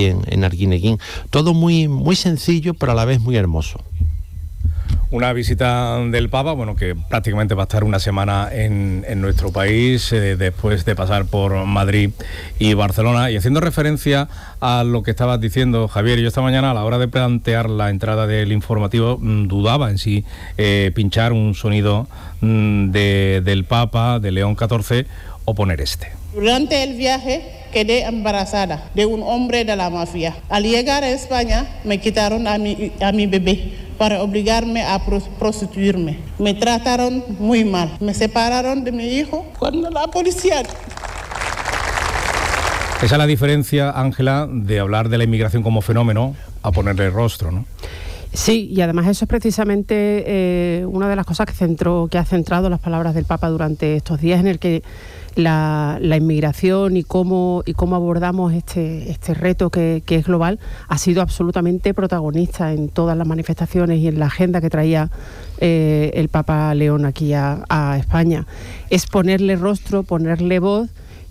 en Arguineguín. Todo muy, muy sencillo, pero a la vez muy hermoso. Una visita del Papa, bueno, que prácticamente va a estar una semana en nuestro país, después de pasar por Madrid y Barcelona. Y haciendo referencia a lo que estabas diciendo, Javier, yo esta mañana a la hora de plantear la entrada del informativo dudaba en si pinchar un sonido del Papa, de León XIV, o poner este. Durante el viaje quedé embarazada de un hombre de la mafia. Al llegar a España me quitaron a mi bebé para obligarme a prostituirme. Me trataron muy mal. Me separaron de mi hijo cuando la policía... Esa es la diferencia, Ángela, de hablar de la inmigración como fenómeno a ponerle rostro, ¿no? Sí, y además eso es precisamente una de las cosas que ha centrado las palabras del Papa durante estos días, en el que la inmigración y cómo abordamos este reto que es global ha sido absolutamente protagonista en todas las manifestaciones y en la agenda que traía el Papa León aquí a España. Es ponerle rostro, ponerle voz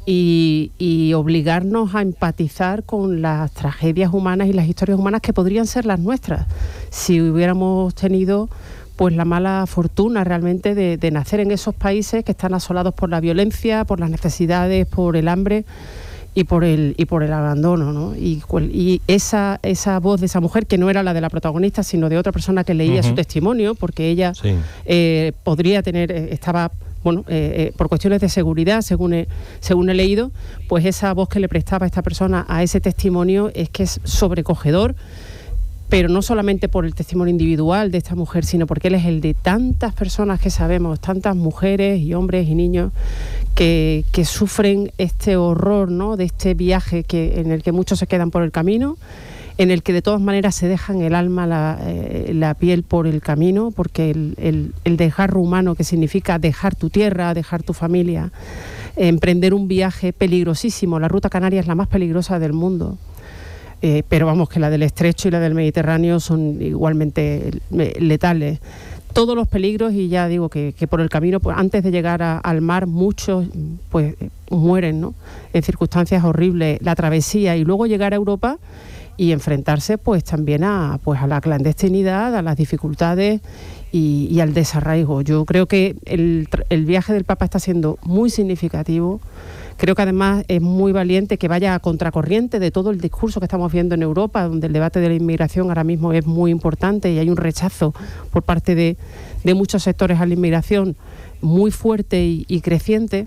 y obligarnos a empatizar con las tragedias humanas y las historias humanas que podrían ser las nuestras si hubiéramos tenido pues la mala fortuna realmente de nacer en esos países que están asolados por la violencia, por las necesidades, por el hambre y por el abandono, ¿no? Y esa voz de esa mujer, que no era la de la protagonista, sino de otra persona que leía su testimonio, porque ella podría tener, estaba... por cuestiones de seguridad, según he leído, pues esa voz que le prestaba esta persona a ese testimonio es que es sobrecogedor, pero no solamente por el testimonio individual de esta mujer, sino porque él es el de tantas personas que sabemos, tantas mujeres y hombres y niños que sufren este horror, ¿no?, de este viaje en el que muchos se quedan por el camino, en el que de todas maneras se dejan el alma, la piel por el camino, porque el desgarro humano, que significa dejar tu tierra, dejar tu familia, emprender un viaje peligrosísimo. La ruta canaria es la más peligrosa del mundo, pero vamos, que la del Estrecho y la del Mediterráneo son igualmente letales. Todos los peligros, y ya digo que por el camino, pues antes de llegar al mar, muchos pues mueren, ¿no?, en circunstancias horribles. La travesía y luego llegar a Europa y enfrentarse pues también a la clandestinidad, a las dificultades y al desarraigo. Yo creo que el viaje del Papa está siendo muy significativo. Creo que además es muy valiente que vaya a contracorriente de todo el discurso que estamos viendo en Europa, donde el debate de la inmigración ahora mismo es muy importante y hay un rechazo por parte de muchos sectores a la inmigración muy fuerte y creciente.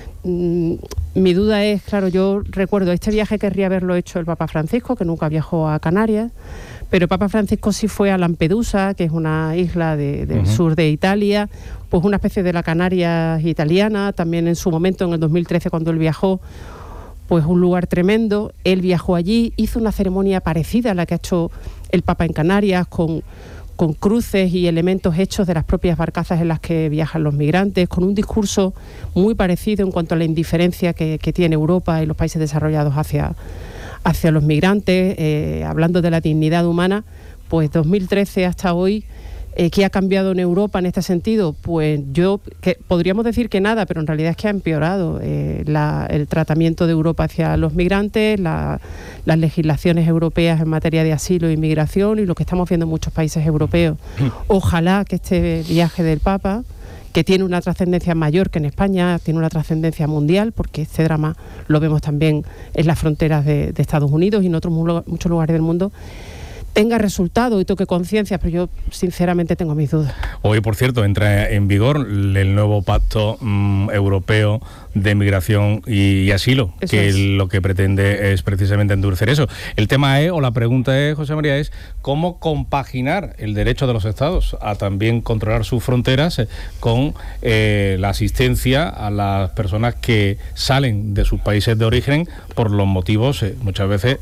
Mi duda es, claro, yo recuerdo este viaje querría haberlo hecho el Papa Francisco, que nunca viajó a Canarias, pero el Papa Francisco sí fue a Lampedusa, que es una isla del sur de Italia, pues una especie de la Canarias italiana. También en su momento, en el 2013, cuando él viajó, pues un lugar tremendo. Él viajó allí, hizo una ceremonia parecida a la que ha hecho el Papa en Canarias, con cruces y elementos hechos de las propias barcazas en las que viajan los migrantes, con un discurso muy parecido en cuanto a la indiferencia que tiene Europa y los países desarrollados hacia los migrantes, hablando de la dignidad humana. Pues 2013 hasta hoy, ¿qué ha cambiado en Europa en este sentido? Pues podríamos decir que nada, pero en realidad es que ha empeorado el tratamiento de Europa hacia los migrantes, las legislaciones europeas en materia de asilo e inmigración y lo que estamos viendo en muchos países europeos. Ojalá que este viaje del Papa, que tiene una trascendencia mayor que en España, tiene una trascendencia mundial, porque este drama lo vemos también en las fronteras de Estados Unidos y en otros muchos lugares del mundo, tenga resultado y toque conciencia, pero yo sinceramente tengo mis dudas. Hoy, por cierto, entra en vigor el nuevo Pacto Europeo de Migración y Asilo, eso que es lo que pretende es precisamente endurecer eso. El tema es, o la pregunta es, José María, es cómo compaginar el derecho de los Estados a también controlar sus fronteras con la asistencia a las personas que salen de sus países de origen por los motivos muchas veces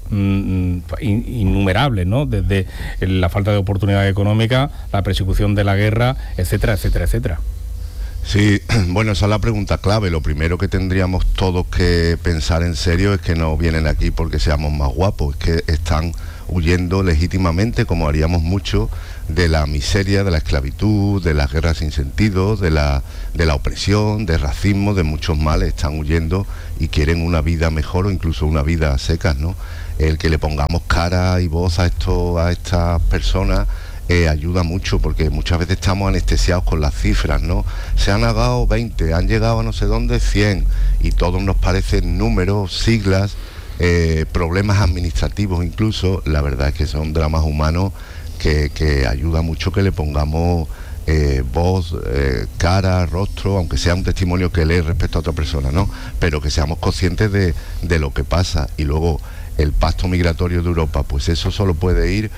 innumerables, ¿no? Desde la falta de oportunidad económica, la persecución de la guerra, etcétera, etcétera, etcétera. Sí, bueno, esa es la pregunta clave. Lo primero que tendríamos todos que pensar en serio es que no vienen aquí porque seamos más guapos, es que están huyendo legítimamente, como haríamos mucho, de la miseria, de la esclavitud, de las guerras sin sentido, de la opresión, del racismo, de muchos males. Están huyendo y quieren una vida mejor o incluso una vida a secas, ¿no? el que le pongamos cara y voz a estas personas ayuda mucho, porque muchas veces estamos anestesiados con las cifras, ¿no? Se han llegado 20, han llegado a no sé dónde 100, y todos nos parecen números, siglas, problemas administrativos incluso. La verdad es que son dramas humanos que ayuda mucho que le pongamos voz, cara, rostro, aunque sea un testimonio que lee respecto a otra persona, ¿no? Pero que seamos conscientes de lo que pasa. Y luego el pacto migratorio de Europa, pues eso solo puede ir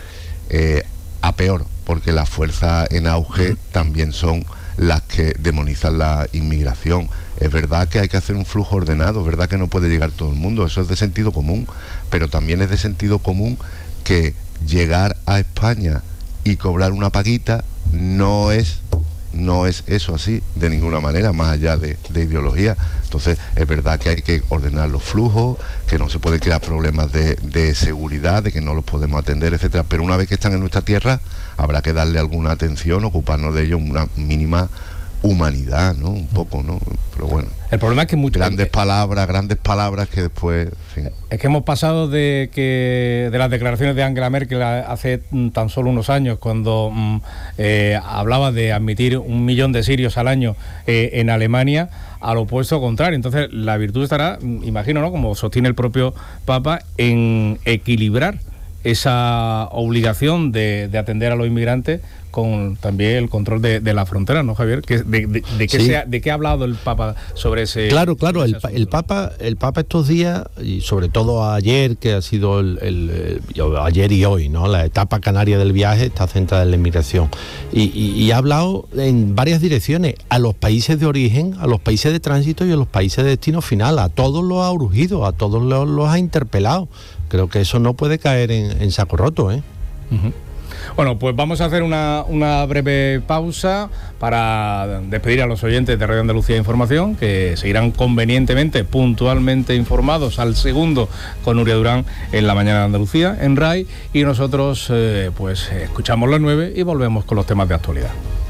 a peor, porque las fuerzas en auge también son las que demonizan la inmigración. Es verdad que hay que hacer un flujo ordenado, es verdad que no puede llegar todo el mundo, eso es de sentido común, pero también es de sentido común que llegar a España y cobrar una paguita no es eso así, de ninguna manera, más allá de ideología. Entonces es verdad que hay que ordenar los flujos, que no se pueden crear problemas de seguridad, de que no los podemos atender, etcétera, pero una vez que están en nuestra tierra habrá que darle alguna atención, ocuparnos de ellos, una mínima humanidad, ¿no? Un poco, ¿no? Pero bueno. El problema es que grandes palabras que después, en fin. Es que hemos pasado de las declaraciones de Angela Merkel hace tan solo unos años, cuando hablaba de admitir 1 millón de sirios al año en Alemania, al opuesto contrario. Entonces la virtud estará, imagino, ¿no?, como sostiene el propio Papa, en equilibrar esa obligación de atender a los inmigrantes con también el control de la frontera, ¿no, Javier? ¿De qué ha hablado el Papa sobre ese? Claro, el Papa estos días, y sobre todo ayer, que ha sido ayer y hoy, ¿no?, la etapa canaria del viaje está centrada en la inmigración, y ha hablado en varias direcciones, a los países de origen, a los países de tránsito y a los países de destino final. A todos los ha urgido, a todos los ha interpelado. Creo que eso no puede caer en saco roto, ¿eh? Uh-huh. Bueno, pues vamos a hacer una breve pausa para despedir a los oyentes de Radio Andalucía Información, que seguirán convenientemente, puntualmente informados al segundo con Nuria Durán en la mañana de Andalucía, en RAI, y nosotros pues escuchamos las 9 y volvemos con los temas de actualidad.